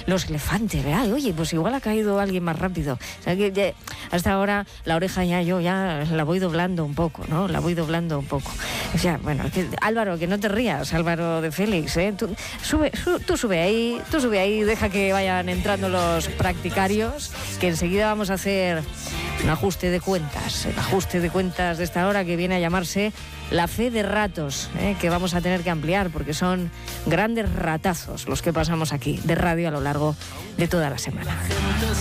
los elefantes, ¿verdad? Oye, pues igual ha caído alguien más rápido. O sea, que ya, hasta ahora la oreja yo la voy doblando un poco, ¿no? La voy doblando un poco. O sea, bueno, Álvaro, que no te rías, Álvaro de Félix, ¿eh? Tú sube ahí, deja que vayan entrando los practicarios, que enseguida vamos a hacer un ajuste de cuentas, el ajuste de cuentas de esta hora que viene a llamarse la fe de ratos, que vamos a tener que ampliar porque son grandes ratazos los que pasamos aquí de radio a lo largo de toda la semana.